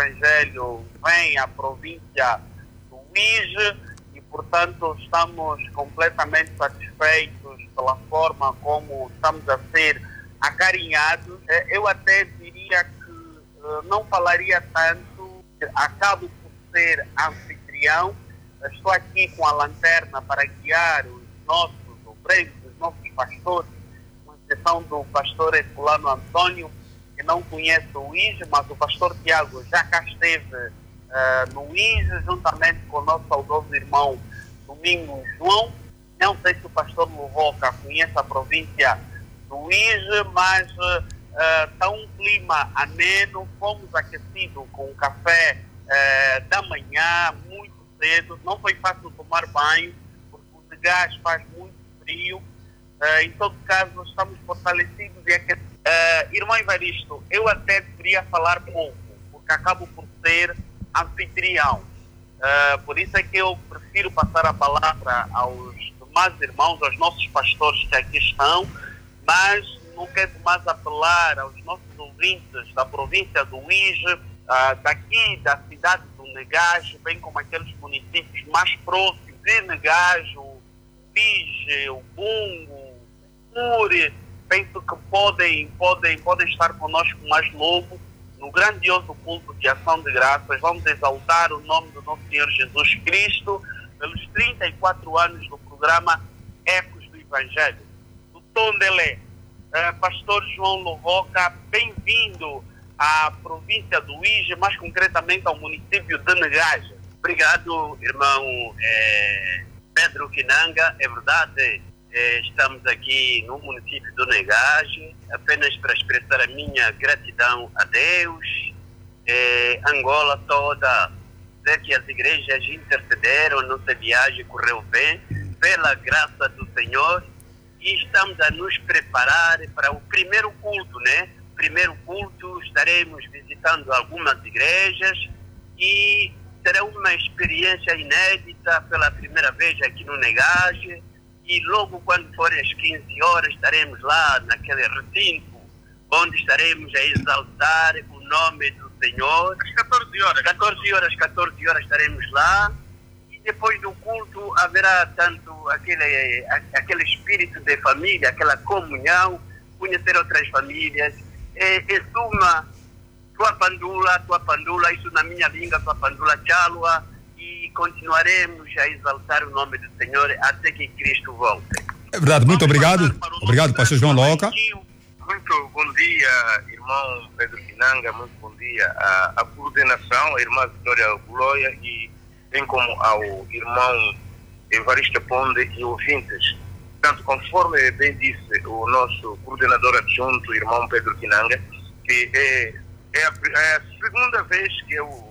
Evangelho vem à província do Uíge e, portanto, estamos completamente satisfeitos pela forma como estamos a ser acarinhados. Eu até diria que não falaria tanto, acabo por ser anfitrião. Estou aqui com a lanterna para guiar os nossos obreiros, os nossos pastores, com exceção do pastor Herculano Antônio, que não conhece o Uíge, mas o pastor Tiago já cá esteve no Uíge, juntamente com o nosso saudoso irmão Domingos João. Não sei se o pastor Luvoca conhece a província do Uíge, mas está um clima ameno. Fomos aquecidos com o café da manhã, muito cedo. Não foi fácil tomar banho, porque o de gás faz muito frio. Em todo caso, estamos fortalecidos e aquecidos. Irmão Evaristo, eu até deveria falar pouco, porque acabo por ser anfitrião. Por isso é que eu prefiro passar a palavra aos demais irmãos, aos nossos pastores que aqui estão, mas não quero mais apelar aos nossos ouvintes da província do Uíge, daqui da cidade do Negajo, bem como aqueles municípios mais próximos de Negajo, o Uíge, o Bungo, o Cure. Penso que podem estar conosco mais logo no grandioso culto de ação de graças. Vamos exaltar o nome do nosso Senhor Jesus Cristo pelos 34 anos do programa Ecos do Evangelho. Do Tondela, pastor João Luvoca, bem-vindo à província do Uíge, mais concretamente ao município de Negaja. Obrigado, irmão Pedro Kinanga. É verdade, estamos aqui no município do Negaje, apenas para expressar a minha gratidão a Deus, Angola toda, dizer que as igrejas intercederam, nossa viagem correu bem, pela graça do Senhor, e estamos a nos preparar para o primeiro culto, né? Primeiro culto, estaremos visitando algumas igrejas e será uma experiência inédita pela primeira vez aqui no Negaje. E logo quando forem as 15 horas estaremos lá naquele recinto onde estaremos a exaltar o nome do Senhor. Às 14 horas estaremos lá. E depois do culto haverá tanto aquele espírito de família, aquela comunhão, conhecer outras famílias. Exuma tua pandula, isso na minha língua, tua pandula chalua. E continuaremos a exaltar o nome do Senhor até que Cristo volte. É verdade, muito obrigado. Obrigado, pastor João Luvoca. Muito bom dia, irmão Pedro Kinanga, muito bom dia à coordenação, à irmã Vitória Glória e bem como ao irmão Evaristo Ponde e ouvintes. Portanto, conforme bem disse o nosso coordenador adjunto, irmão Pedro Kinanga, que é a segunda vez que eu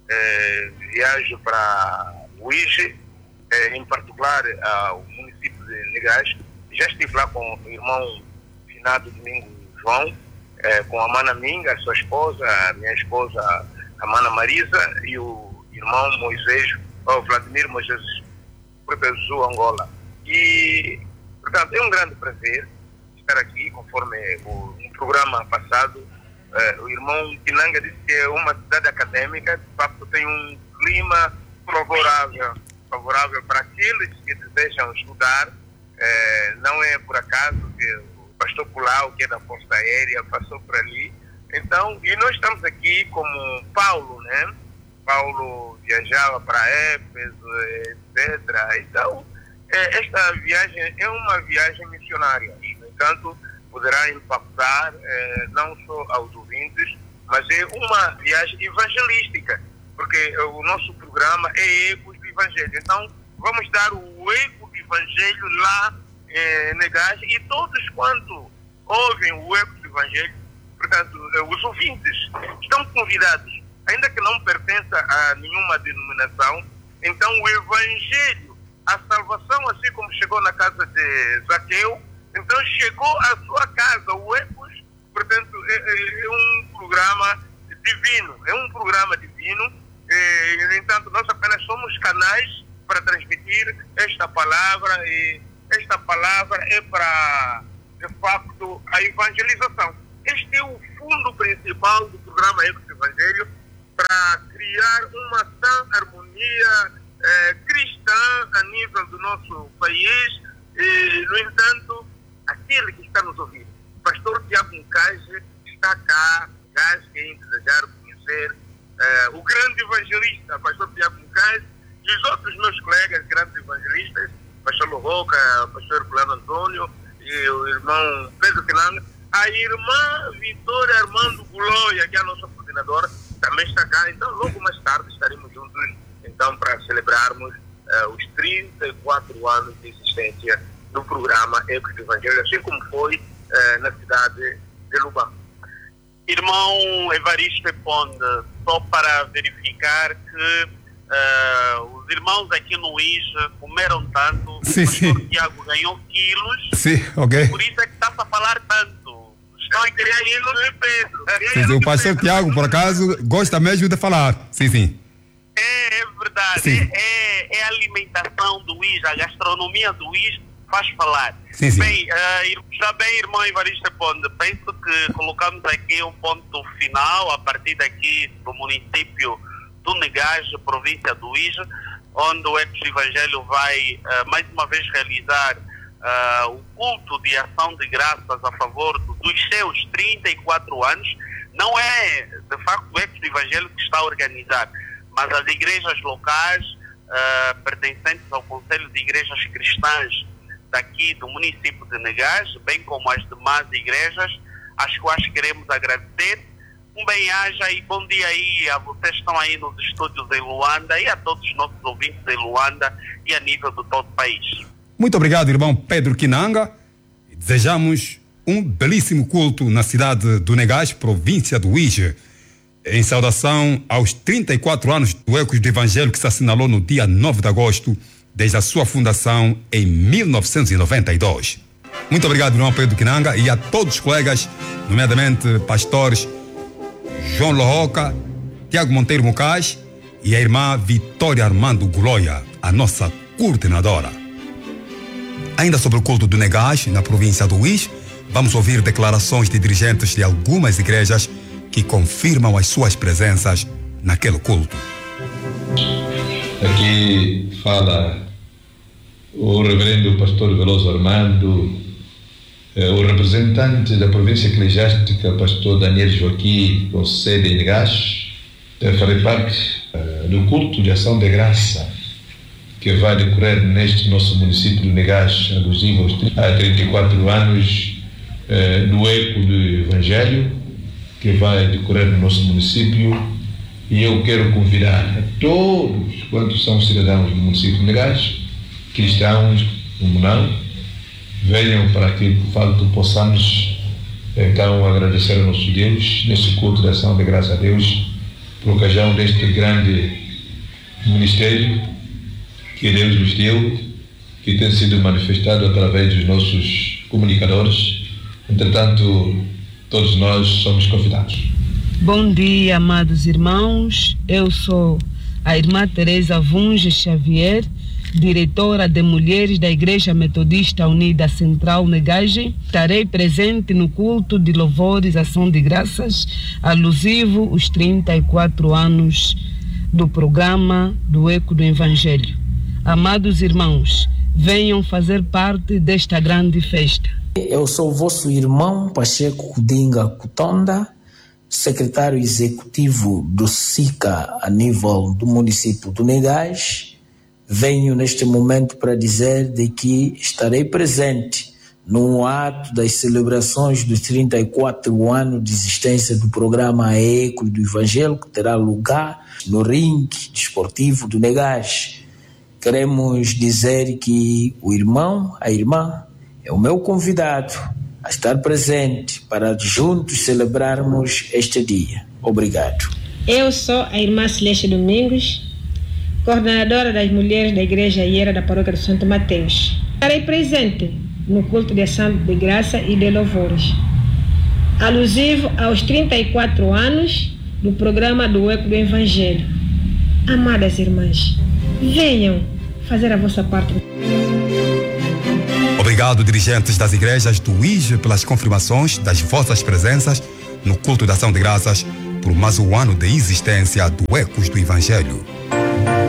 viajo para o Uíge, em particular ao município de Negaje. Já estive lá com o irmão finado Domingos João, com a mana Minga, a sua esposa, a minha esposa, a mana Marisa, e o irmão Moisés, Vladimir Moisés, Prepezu, Angola. E, portanto, é um grande prazer estar aqui, conforme no programa passado. O irmão Kinanga disse que é uma cidade acadêmica, de facto tem um clima favorável para aqueles que desejam estudar. Não é por acaso que o pastor Pulau, que é da Força Aérea, passou por ali. Então, e nós estamos aqui como Paulo, né? Paulo viajava para Éfeso, etc. Então, esta viagem é uma viagem missionária. No entanto, poderá impactar não só aos ouvintes, mas é uma viagem evangelística, porque o nosso programa é Ecos do Evangelho. Então, vamos dar o eco do Evangelho lá em Negaje, e todos quanto ouvem o eco do Evangelho, portanto, os ouvintes estão convidados, ainda que não pertença a nenhuma denominação. Então, o Evangelho, a salvação, assim como chegou na casa de Zaqueu, então chegou à sua casa. O Ecos, portanto, é um programa divino, e, no entanto, nós apenas somos canais para transmitir esta palavra, e esta palavra é para, de facto, a evangelização. Este é o fundo principal do programa Ecos do Evangelho, para buscar uma sã harmonia cristã a nível do nosso país. E, no entanto, aquele que está nos ouvindo, pastor Tiago Mucage, está cá, quem desejar conhecer o grande evangelista, pastor Tiago Mucage, e os outros meus colegas grandes evangelistas, pastor Lohoca, pastor Herculano Antônio e o irmão Pedro Quinanga, a irmã Vitória Armando Guloia, que é a nossa coordenadora, também está cá. Então, logo mais tarde estaremos juntos, então, para celebrarmos os 34 anos de existência do programa Ecos do Evangelho, assim como foi na cidade de Luban. Irmão Evaristo Eponde, só para verificar que os irmãos aqui no IJA comeram tanto, sim, o pastor Tiago ganhou quilos, sim, ok. Por isso é que está a falar tanto. Estão a criar quilos de Pedro. Sim, o pastor Tiago, por acaso, gosta mesmo de falar. Sim, sim. É verdade. Sim. É a alimentação do IJA, a gastronomia do IJA faz falar. Sim, sim. Bem, já bem, irmão Evaristo Eponde, penso que colocamos aqui um ponto final a partir daqui do município do Negage, província do IJA, onde o Ecos do Evangelho vai mais uma vez realizar o culto de ação de graças a favor dos seus 34 anos. Não é, de facto, o Ecos do Evangelho que está a organizar, mas as igrejas locais pertencentes ao Conselho de Igrejas Cristãs daqui do município de Negage, bem como as demais igrejas, às quais queremos agradecer. Um bem-aja e bom dia aí a vocês que estão aí nos estúdios em Luanda e a todos os nossos ouvintes em Luanda e a nível do todo o país. Muito obrigado, irmão Pedro Quinanga. Desejamos um belíssimo culto na cidade do Negage, província do IJA, em saudação aos 34 anos do Ecos do Evangelho, que se assinalou no dia 9 de agosto, desde a sua fundação em 1992. Muito obrigado, irmão Pedro Quinanga, e a todos os colegas, nomeadamente pastores João Lohoca, Tiago Monteiro Mucage e a irmã Vitória Armando Guloia, a nossa coordenadora. Ainda sobre o culto do Negage, na província do IJA, vamos ouvir declarações de dirigentes de algumas igrejas que confirmam as suas presenças naquele culto. Aqui fala o reverendo pastor Veloso Armando, o representante da província eclesiástica, pastor Daniel Joaquim, com sede em Negage. Farei parte do culto de ação de graça que vai decorrer neste nosso município de Negage, alusivo a 34 anos do Eco do Evangelho, que vai decorrer no nosso município. E eu quero convidar a todos quantos são cidadãos do município de Negage, cristãos como não, venham para que, de fato, possamos então agradecer ao nosso Deus nesse culto de ação de graça a Deus por ocasião deste grande ministério que Deus nos deu, que tem sido manifestado através dos nossos comunicadores. Entretanto, todos nós somos convidados. Bom dia, amados irmãos. Eu sou a irmã Teresa Vunge Xavier, diretora de Mulheres da Igreja Metodista Unida Central Negage. Estarei presente no culto de louvores, ação de graças, alusivo aos 34 anos do programa do Eco do Evangelho. Amados irmãos, venham fazer parte desta grande festa. Eu sou o vosso irmão Pacheco Kudinga Kutonda, secretário executivo do SICA a nível do município do Negage. Venho neste momento para dizer de que estarei presente no ato das celebrações dos 34 anos de existência do programa Eco do Evangelho, que terá lugar no ringue desportivo do Negage. Queremos dizer que o irmão, a irmã, é o meu convidado a estar presente para juntos celebrarmos este dia. Obrigado. Eu sou a irmã Celeste Domingos, coordenadora das mulheres da Igreja Iera da Paróquia de Santo Mateus. Estarei presente no culto de ação de graça e de louvores, alusivo aos 34 anos do programa do Eco do Evangelho. Amadas irmãs, venham fazer a vossa parte. Obrigado, dirigentes das igrejas do IJA, pelas confirmações das vossas presenças no culto de ação de graças por mais um ano de existência do Ecos do Evangelho.